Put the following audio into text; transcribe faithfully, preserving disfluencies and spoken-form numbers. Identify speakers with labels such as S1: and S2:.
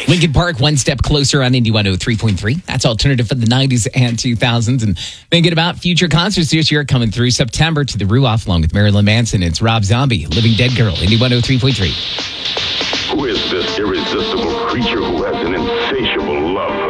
S1: Lincoln Park, one step closer on Indy one oh three point three. That's alternative for the nineties and two thousands. And thinking about future concerts this year coming through September to the Ruoff, along with Marilyn Manson. It's Rob Zombie, Living Dead Girl, Indy one oh three point three.
S2: Who is this irresistible creature who has an insatiable love